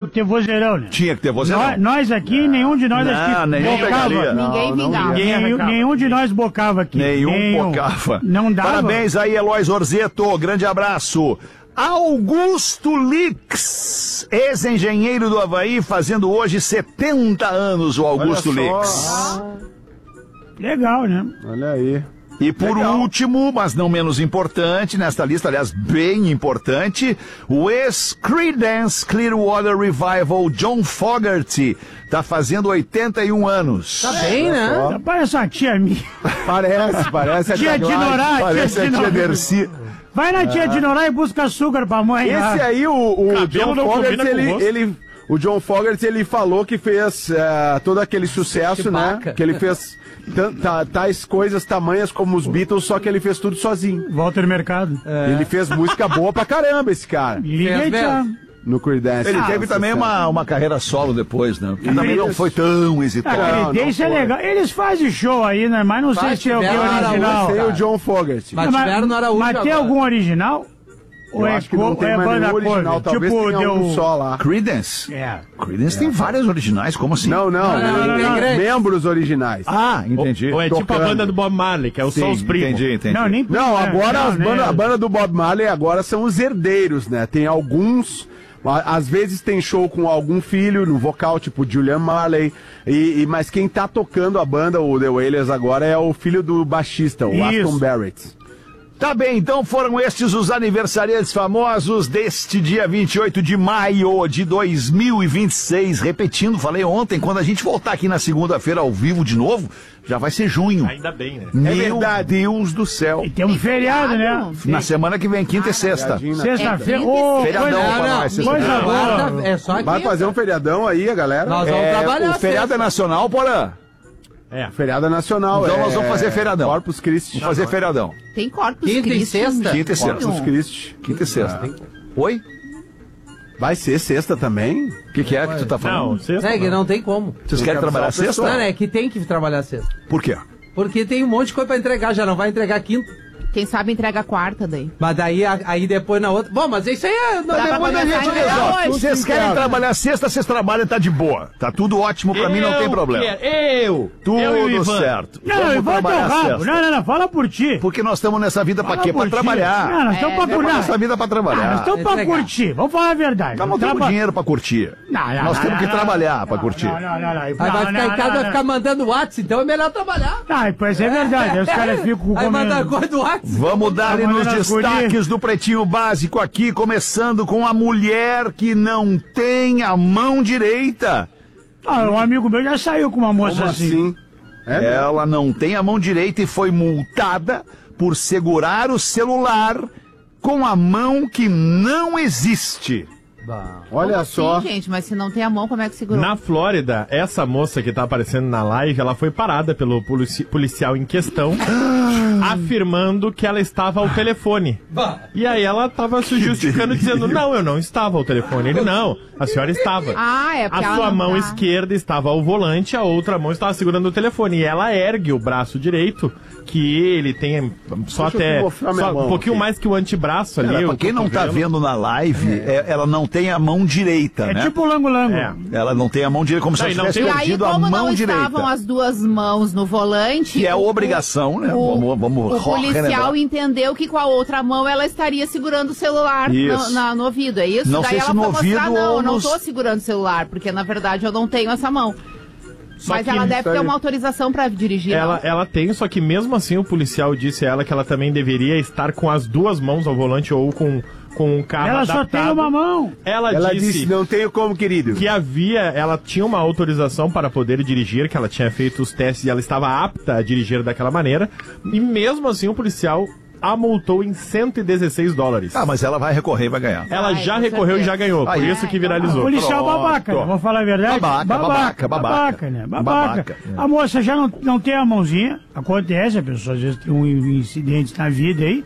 que ter vozeirão, né? Tinha que ter vozeirão. Nós aqui, nenhum de nós aqui bocava. Ninguém vingava. Nenhum de nós bocava aqui. Nenhum bocava. Não dava. Parabéns aí, Eloy Zorzeto. Grande abraço. Augusto Lix, ex-engenheiro do Avaí, fazendo hoje 70 anos, o Augusto Lix. Legal, né? Olha aí. E por último, mas não menos importante, nesta lista, aliás, bem importante, o ex-Creedence Clearwater Revival, John Fogerty, tá fazendo 81 anos. Tá bem, né? Parece uma tia minha. Parece a Tia de Norá, Parece a tia Dercy. Vai na tia de Norá e busca açúcar pra mãe. Esse aí, o John Fogerty, o John Fogerty, ele falou que fez todo aquele sucesso, né? Que ele fez tais coisas tamanhas como os Beatles, só que ele fez tudo sozinho. Walter Mercado. Ele fez música boa pra caramba, esse cara. No Creedence. Ele teve também uma carreira solo depois, né? Que também não foi tão exitoso. A Creedence é legal. Eles fazem show aí, né? Mas não sei se tem algum original. Tem o John Fogerty. Mas tem algum original? Eu acho que não tem mais nenhum original, talvez tenha um só lá. Creedence? Creedence tem vários originais, como assim? Não. Membros originais. Ah, entendi. Ou é tipo a banda do Bob Marley, que é só os primos. Entendi. Não, agora a banda do Bob Marley agora são os herdeiros, né? Tem alguns... Às vezes tem show com algum filho no vocal, tipo Julian Marley, mas quem tá tocando a banda, o The Wailers agora, é o filho do baixista, o Aston Barrett. Tá bem, então foram estes os aniversariantes famosos deste dia 28 de maio de 2026. Repetindo, falei ontem, quando a gente voltar aqui na segunda-feira ao vivo de novo, já vai ser junho. Ainda bem, né? Meu Deus do céu. E tem um feriado, né? Na semana que vem, quinta e sexta. Sexta-feira. Feriadão para nós. Coisa boa. É só Vai fazer um feriadão aí, a galera? Nós vamos trabalhar. O feriado é nacional, Porã? Feriado nacional. Então nós vamos fazer feriadão. Corpus Christi. Vamos fazer feriadão. Tem Corpus Christi. Quinta e sexta? Quinta e sexta. Corpus Christi. Quinta e sexta. Oi? Vai ser sexta também? O que é que tu tá falando? Não, sexta. É que não tem como. Vocês querem trabalhar sexta? Não, é que tem que trabalhar sexta. Por quê? Porque tem um monte de coisa pra entregar, já não vai entregar quinta. Quem sabe entrega a quarta daí. Mas daí aí depois na outra. Bom, mas isso aí é. Dá pra Depois a gente começar resolve. hoje. Vocês querem trabalhar sexta, vocês trabalham, tá de boa. Tá tudo ótimo pra mim, não tem problema. Tudo certo. Não, Ivan, teu rabo. Não, fala por ti. Porque nós estamos nessa vida pra quê? Pra trabalhar. Não, nós estamos pra Estamos curtir. nessa vida pra Nós trabalhar. estamos pra curtir. Vamos falar a verdade. Nós não temos dinheiro pra curtir. Nós temos que trabalhar pra curtir. Não. Aí vai ficar em casa, vai ficar mandando WhatsApp, então é melhor trabalhar. Pois é verdade. Aí os caras ficam com Aí manda a coisa do WhatsApp. Vamos dar nos destaques do Pretinho Básico aqui, começando com a mulher que não tem a mão direita. Um amigo meu já saiu com uma moça assim. Ela não tem a mão direita e foi multada por segurar o celular com a mão que não existe. Olha Como só. assim, gente, mas se não tem a mão, como é que segurou? Na Flórida, essa moça que tá aparecendo na live, ela foi parada pelo policial em questão, afirmando que ela estava ao telefone. E aí ela tava se justificando, dizendo, não, eu não estava ao telefone. Ele, não, a senhora estava. Porque a sua mão esquerda estava ao volante, a outra mão estava segurando o telefone. E ela ergue o braço direito, que ele tem só até um pouquinho mais que o antebraço ali. Pra quem não tá vendo na live, ela não tem a mão direita, né? É tipo lango-lango. Ela não tem a mão direita, como se ela tivesse E aí, perdido a como mão não direita. estavam as duas mãos no volante... Que é obrigação, né? Vamos o policial entendeu que com a outra mão ela estaria segurando o celular no ouvido, é isso? Não Daí sei ela se no foi mostrar, ouvido não, ou eu não nos... tô segurando o celular, porque na verdade eu não tenho essa mão. Mas ela deve ter uma autorização pra dirigir. Ela tem, só que mesmo assim o policial disse a ela que ela também deveria estar com as duas mãos ao volante ou com um carro ela adaptado. só tem uma mão. Ela disse não tenho como, querido. Que ela tinha uma autorização para poder dirigir, que ela tinha feito os testes e ela estava apta a dirigir daquela maneira. E mesmo assim o policial a multou em $116. Mas ela vai recorrer e vai ganhar. Ela já recorreu e já ganhou, por isso que viralizou. Policial babaca, né? Vamos falar a verdade? Babaca, né? Babaca. A moça já não tem a mãozinha, acontece, a pessoa às vezes tem um incidente na vida aí,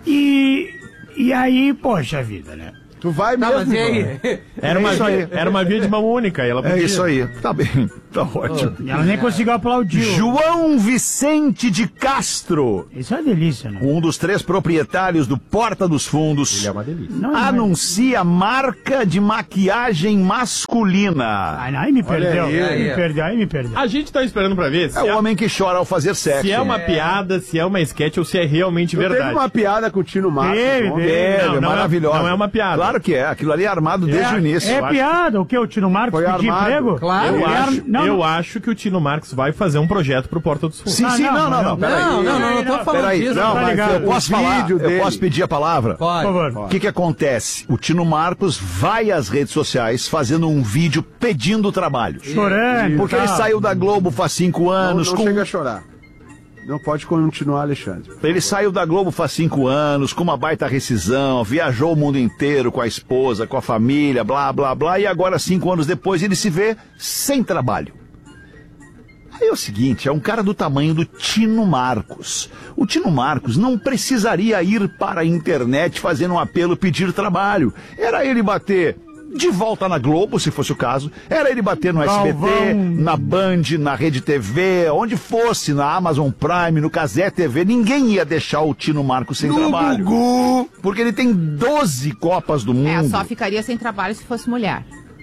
e aí, poxa vida, né? Tu vai mesmo. Mas e aí? Era uma via de mão única. Ela podia. É isso aí. Tá bem. Tá ótimo. E ela nem conseguiu aplaudir. João Vicente de Castro, Isso é uma delícia, né? um dos 3 proprietários do Porta dos Fundos, Ele é uma delícia. Não, anuncia marca de maquiagem masculina. Aí me perdeu. aí. Me perdeu. A gente tá esperando pra ver se É o homem que chora ao fazer sexo. se é uma piada, se é uma sketch ou se é realmente verdade. Teve uma piada com o Tino Marcos. Teve. Não, maravilhosa. não é uma piada. Claro que é. Aquilo ali é armado desde o início. É piada. O que? O Tino Marcos Foi pedir armado. emprego? Claro. Eu acho que o Tino Marcos vai fazer um projeto pro Porta dos Fundos. Sim, sim, não. Não tô falando Peraí, disso. não, tá mas ligado. eu posso falar, vídeo eu dele. posso pedir a palavra? Por Pode. favor. O que acontece? O Tino Marcos vai às redes sociais fazendo um vídeo pedindo trabalho. Chorando. Porque ele saiu da Globo faz 5 anos. Não chega a chorar. Não pode continuar, Alexandre. Ele saiu da Globo faz 5 anos, com uma baita rescisão, viajou o mundo inteiro com a esposa, com a família, blá, blá, blá, e agora, 5 anos depois, ele se vê sem trabalho. Aí é o seguinte, é um cara do tamanho do Tino Marcos. O Tino Marcos não precisaria ir para a internet fazendo um apelo, pedir trabalho. Era ele bater de volta na Globo, se fosse o caso. Era ele bater no SBT, na Band, na Rede TV, onde fosse, na Amazon Prime, no Cazé TV. Ninguém ia deixar o Tino Marcos sem trabalho. Porque ele tem 12 Copas do Mundo. Só ficaria sem trabalho se fosse mulher.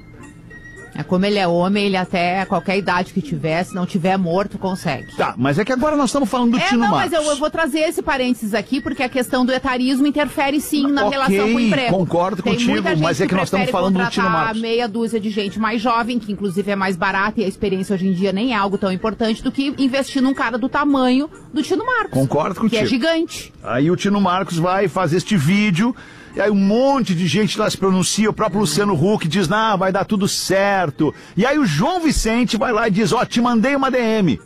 Como ele é homem, ele até qualquer idade que tiver, se não tiver morto, consegue. Tá, mas é que agora nós estamos falando do Tino Marcos. Mas eu vou trazer esse parênteses aqui, porque a questão do etarismo interfere sim na relação com o emprego. Concordo Tem contigo, muita gente mas é que nós estamos falando do Tino Marcos. Meia dúzia de gente mais jovem, que inclusive é mais barata e a experiência hoje em dia nem é algo tão importante, do que investir num cara do tamanho do Tino Marcos. Concordo contigo. Que é gigante. Aí o Tino Marcos vai fazer este vídeo, e aí um monte de gente lá se pronuncia, o próprio Luciano Huck diz, vai dar tudo certo. E aí o João Vicente vai lá e diz, te mandei uma DM.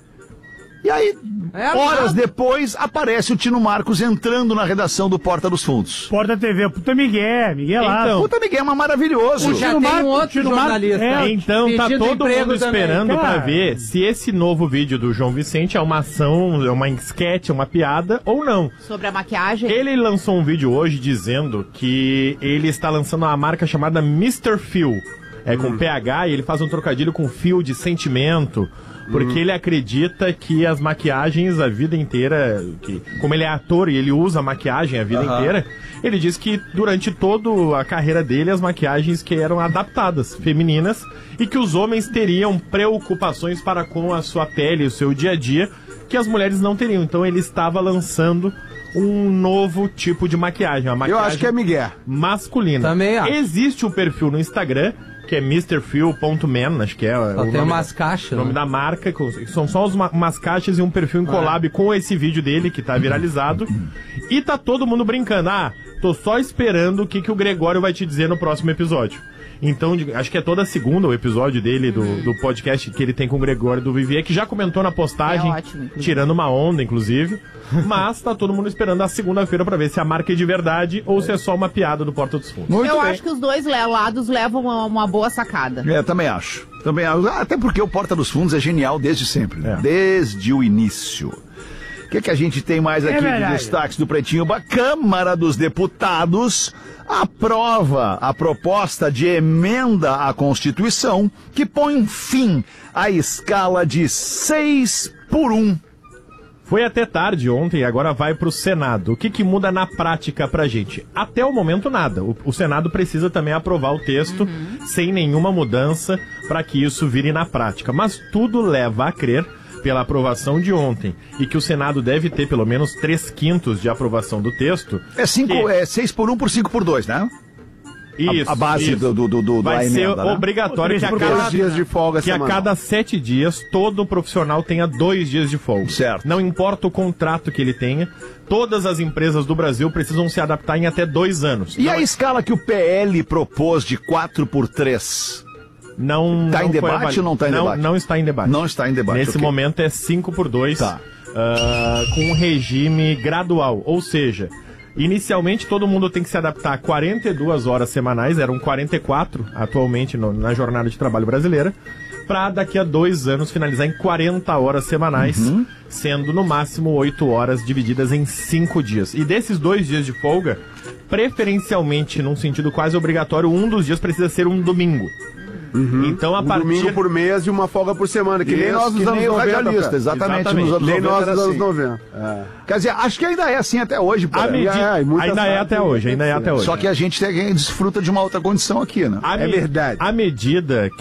E aí, horas depois, aparece o Tino Marcos entrando na redação do Porta dos Fundos. Porta TV, puta Miguel lá. Então, Puta Miguel é maravilhoso. Já tem um outro jornalista. Então tá pedindo todo emprego mundo também. esperando pra Cara. ver se esse novo vídeo do João Vicente é uma ação, é uma sketch, é uma piada ou não. Sobre a maquiagem. Ele lançou um vídeo hoje dizendo que ele está lançando uma marca chamada Mr. Feel. Com PH, e ele faz um trocadilho com fio de sentimento, porque ele acredita que as maquiagens a vida inteira, como ele é ator e ele usa maquiagem a vida inteira, ele diz que durante toda a carreira dele as maquiagens que eram adaptadas, femininas, e que os homens teriam preocupações para com a sua pele, o seu dia a dia, que as mulheres não teriam. Então ele estava lançando um novo tipo de maquiagem, uma maquiagem Eu acho que é Miguel. masculina. Também acho. Existe um perfil no Instagram, que é MrFeel.man, acho que é Só o tem nome, umas caixas. o nome da marca, são só umas caixas e um perfil em collab com esse vídeo dele, que tá viralizado. E tá todo mundo brincando, tô só esperando o que o Gregório vai te dizer no próximo episódio. Então, acho que é toda segunda o episódio dele, do podcast que ele tem com o Gregório do Vivier, que já comentou na postagem, ótimo, tirando uma onda, inclusive. Mas tá todo mundo esperando a segunda-feira pra ver se a marca é de verdade ou se é só uma piada do Porta dos Fundos. Eu acho que os dois lados levam uma boa sacada. Também acho. Até porque o Porta dos Fundos é genial desde sempre, né? Desde o início. O que a gente tem mais aqui de destaques do Pretinho? A Câmara dos Deputados aprova a proposta de emenda à Constituição que põe fim à escala de 6-1. Foi até tarde ontem e agora vai pro Senado. O que muda na prática pra gente? Até o momento nada. O Senado precisa também aprovar o texto sem nenhuma mudança para que isso vire na prática. Mas tudo leva a crer, pela aprovação de ontem, e que o Senado deve ter pelo menos 3/5 de aprovação do texto. É 6-1 por 5-2, né? Isso, a base isso. do vai da ser emenda, né? obrigatório que a Dois cada dias de folga que a semanal. cada 7 dias todo profissional tenha 2 dias de folga. Certo. Não importa o contrato que ele tenha, todas as empresas do Brasil precisam se adaptar em até 2 anos. E a escala que o PL propôs de 4-3? Não Está em debate ou não está em debate? Não está em debate. Não está em debate. Nesse ok. momento é 5-2, Tá. com um regime gradual. Ou seja, inicialmente todo mundo tem que se adaptar a 42 horas semanais, eram 44 atualmente na jornada de trabalho brasileira, para daqui a 2 anos finalizar em 40 horas semanais, sendo no máximo 8 horas divididas em 5 dias. E desses 2 dias de folga, preferencialmente, num sentido quase obrigatório, um dos dias precisa ser um domingo. Então, a partir... domingo por mês e uma folga por semana, que nem nós que nos anos nem o 90. radialista, exatamente. Exatamente. Nos anos Nem 90 nós nos era anos assim. 90. Quer dizer, acho que ainda é assim até hoje. Pô. Ainda é até hoje, ainda é até hoje. Só que a gente desfruta de uma outra condição aqui, né? É verdade. À medida